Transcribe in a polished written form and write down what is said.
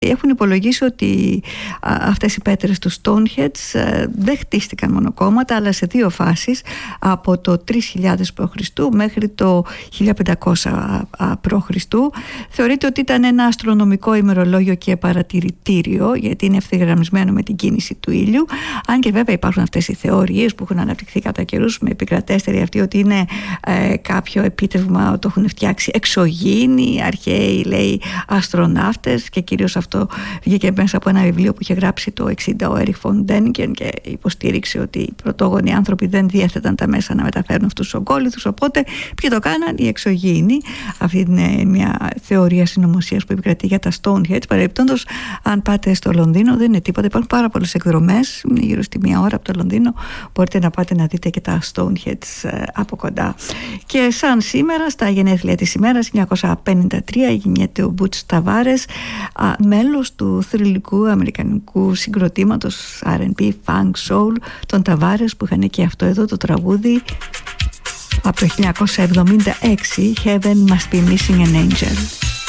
Έχουν υπολογίσει ότι αυτές οι πέτρες του Stonehenge δεν χτίστηκαν μονοκόμματα, αλλά σε δύο φάσεις, από το 3000 π.Χ. μέχρι το 1500 π.Χ. Θεωρείται ότι ήταν ένα αστρονομικό ημερολόγιο και παρατηρητήριο, γιατί είναι ευθυγραμμισμένο με την κίνηση του ήλιου. Αν και βέβαια υπάρχουν αυτές οι θεωρίες που έχουν αναπτυχθεί κατά καιρούς, με επικρατέστερη αυτή ότι είναι κάποιο επίτευγμα, το έχουν φτιάξει εξωγήινοι, αρχαίοι λέει αστροναύτες, και κυρίως αυτό βγήκε μέσα από ένα βιβλίο που είχε γράψει το 1960 ο Έριχ Φον Ντένικεν και υποστήριξε ότι οι πρωτόγονοι άνθρωποι δεν διέθεταν τα μέσα να μεταφέρουν αυτούς τους ογκόλιθους, οπότε ποιοι το κάναν? Οι εξωγήινοι. Αυτή είναι μια θεωρία συνωμοσίας που επικρατεί για τα Stonehenge. Παρεμπιπτόντως, αν πάτε στο Λονδίνο δεν είναι τίποτα, υπάρχουν πάρα πολλές εκδρομές, είναι γύρω στη 1 ώρα από το Λονδίνο, μπορείτε να πάτε να δείτε και τα Stonehenge από κοντά. Και σαν σήμερα, στα γενέθλια της ημέρας, 1953 γεννιέται ο Μπούτς Ταβάρες, μέλος του θρυλικού αμερικανικού συγκροτήματος R&B, Funk, Soul, των Ταβάρες, που είχαν και αυτό εδώ το τραγούδι από το 1976, Heaven Must Be Missing an Angel.